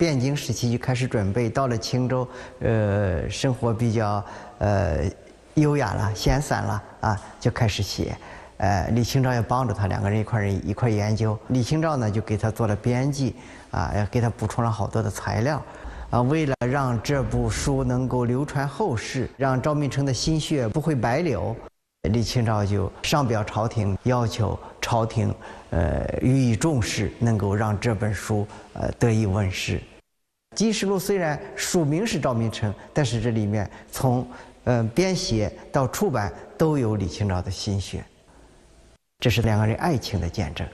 汴京时期就开始准备，到了青州，生活比较优雅了、闲散了啊，就开始写。李清照也帮助他，两个人一块研究。李清照呢就给他做了编辑，也给他补充了好多的材料。为了让这部书能够流传后世，让赵明诚的心血不会白流，李清照就上表朝廷，要求朝廷予以重视，能够让这本书得以问世。《金石录》虽然署名是赵明诚，但是这里面从编写到出版都有李清照的心血，这是两个人爱情的见证。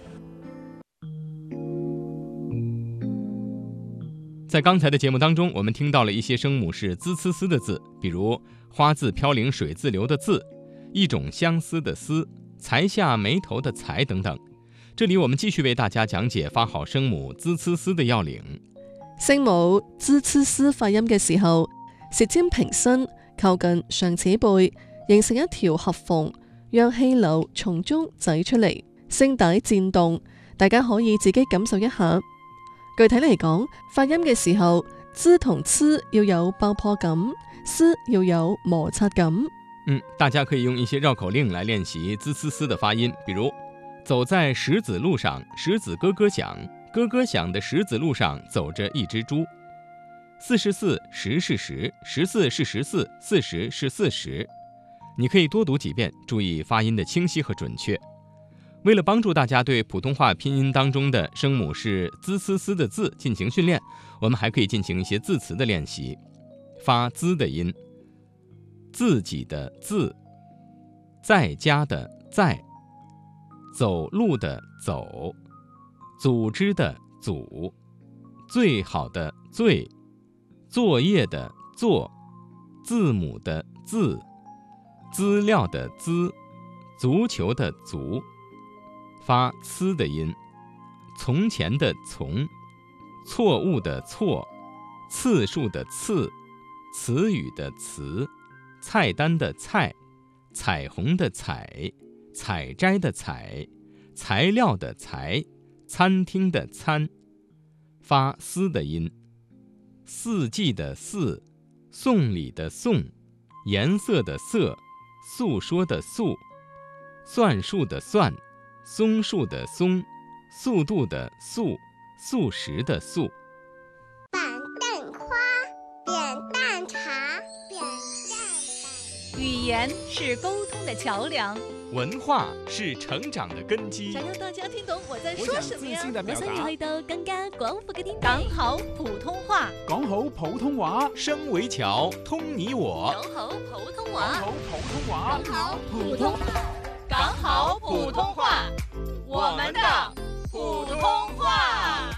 在刚才的节目当中，我们听到了一些声母是滋呲丝的字，比如花自飘零水自流的自，一种相思的思，才下眉头的才等等。这里我们继续为大家講解發好聲母滋呲絲的要領。 聲母滋呲絲發音嘅時候，舌尖平伸，靠近上齒背，形成一條合縫，讓氣流從中擠出嚟，聲帶顫動，大家可以自己感受一下。具體嚟講，發音嘅時候，滋同呲要有爆破感，絲要有摩擦感。 大家可以用一些繞口令來練習滋呲絲的發音，比如走在石子路上，石子咯咯響，咯咯響的石子路上走着一隻豬。44十是十，14是14，40是40。你可以多讀幾遍，注意發音的清晰和準確。為了幫助大家對普通話拼音當中的聲母是滋呲絲的字進行訓練，我們還可以進行一些字詞的練習。發滋的音，自己的自，在家的在，走路的走，組織的組，最好的最，作業的作，字母的字，資料的資，足球的足。發呲的音，從前的從，錯誤的錯，次數的次，詞語的詞，菜單的菜，彩虹的彩，採摘的採，材料的材，餐廳的餐。發絲的音，四季的四，送禮的送，顏色的色，訴說的訴，算術的算，松樹的松，速度的速，素食的素。 板凳花，扁担茶，扁担板。 語言是溝通的橋梁， 文化是成長的根基。 想讓大家聽懂我在說什麼呀？ 我想要去到更加廣闊嘅天地。 講好普通話， 講好普通話， 聲為橋，通你我。 講好普通話， 講好普通話， 講好普通話，講好普通話，我們的普通話。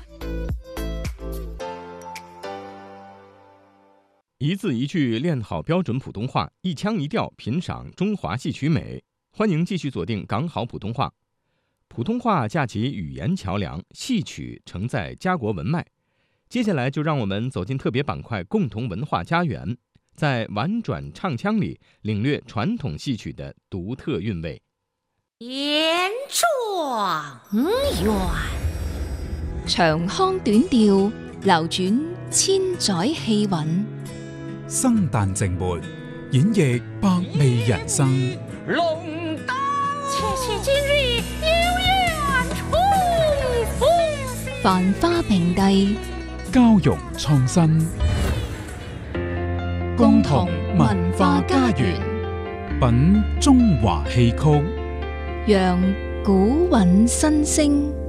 一字一句練好標準普通話，一腔一調品賞中華戲曲美。歡迎繼續鎖定港好普通話。普通話架起語言橋梁，戲曲承載家國文脈。接下來就讓我們走進特別板塊共同文化家園，在婉轉唱腔裡領略傳統戲曲的獨特韻味。 言狀圓， 長腔短調，流轉千載氣韻。 生旦淨末，演繹百味人生。 龍燈切切今日有緣重逢， 繁花並蒂， 交融創新， 共同文化家園， 品中華戲曲， 讓古韻新聲。